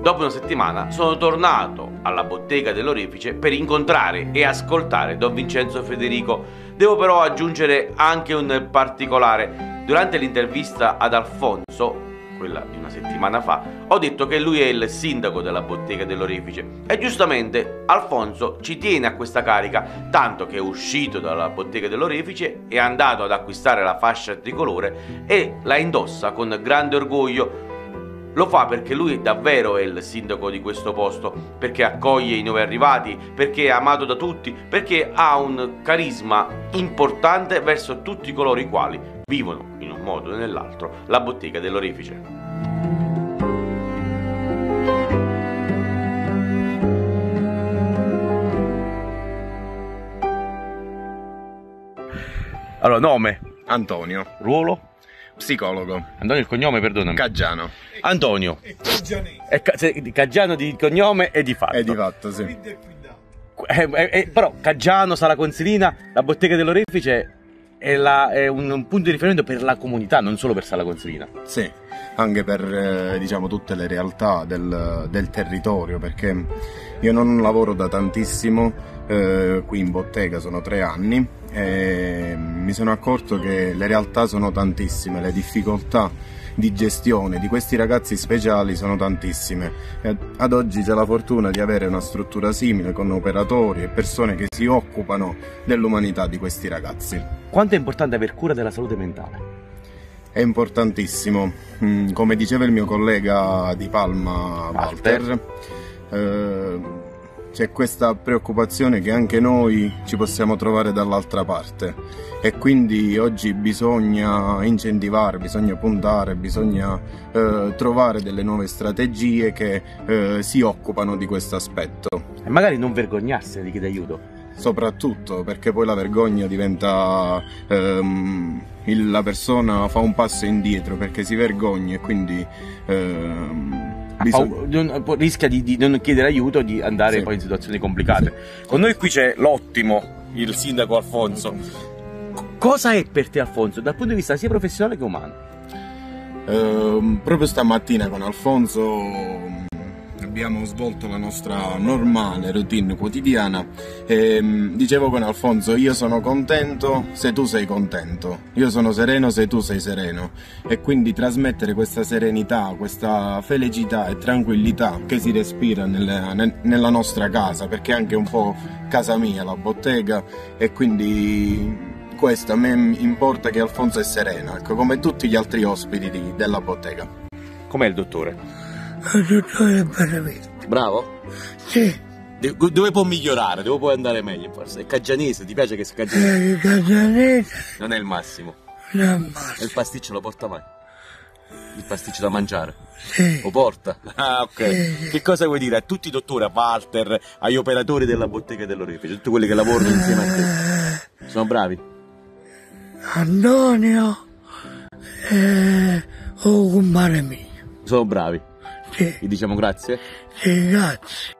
Dopo una settimana sono tornato alla bottega dell'Orefice per incontrare e ascoltare Don Vincenzo Federico. Devo però aggiungere anche un particolare. Durante l'intervista ad Alfonso, quella di una settimana fa, ho detto che lui è il sindaco della bottega dell'Orefice e giustamente Alfonso ci tiene a questa carica, tanto che è uscito dalla bottega dell'Orefice, è andato ad acquistare la fascia tricolore e la indossa con grande orgoglio. Lo fa perché lui davvero è il sindaco di questo posto, perché accoglie i nuovi arrivati, perché è amato da tutti, perché ha un carisma importante verso tutti coloro i quali vivono in un modo o nell'altro la bottega dell'Orefice. Allora, nome? Antonio. Ruolo? Psicologo. Antonio il cognome, perdonami. Caggiano. Antonio. È Caggiano di cognome e di fatto. È di fatto, sì. Però Caggiano, Sala Consilina, la bottega dell'Orefice è un punto di riferimento per la comunità, non solo per Sala Consilina. Sì, anche per diciamo tutte le realtà del territorio, perché io non lavoro da tantissimo qui in bottega, sono 3 anni, e mi sono accorto che le realtà sono tantissime, le difficoltà di gestione di questi ragazzi speciali sono tantissime. Ad oggi c'è la fortuna di avere una struttura simile con operatori e persone che si occupano dell'umanità di questi ragazzi. Quanto è importante aver cura della salute mentale? È importantissimo, come diceva il mio collega di Palma, Walter, c'è questa preoccupazione che anche noi ci possiamo trovare dall'altra parte e quindi oggi bisogna incentivare, bisogna puntare, bisogna trovare delle nuove strategie che si occupano di questo aspetto. E magari non vergognarsi di chiedere aiuto. Soprattutto perché poi la vergogna diventa la persona fa un passo indietro perché si vergogna e quindi rischia di non chiedere aiuto, di andare poi in situazioni complicate. Con noi qui c'è l'ottimo, il sindaco Alfonso. Cosa è per te Alfonso dal punto di vista sia professionale che umano? Proprio stamattina con Alfonso abbiamo svolto la nostra normale routine quotidiana e dicevo con Alfonso: io sono contento se tu sei contento, io sono sereno se tu sei sereno, e quindi trasmettere questa serenità, questa felicità e tranquillità che si respira nella nostra casa, perché è anche un po' casa mia la bottega, e quindi questo a me importa, che Alfonso è sereno, ecco, come tutti gli altri ospiti della bottega. Com'è il dottore? Il dottore è veramente Bravo? sì. Dove può migliorare? Dove può andare meglio forse? È caggianese, ti piace che sia caggianese? Caggianese Non è il massimo. non E il pasticcio lo porta mai? Il pasticcio da mangiare? sì. Lo porta? Ah, ok. Che cosa vuoi dire a tutti i dottori, a Walter, agli operatori della bottega dell'Orefice, tutti quelli che lavorano insieme a te? Sono bravi? Antonio o compare mio. Sono bravi? Sì, Gli diciamo grazie? sì, grazie.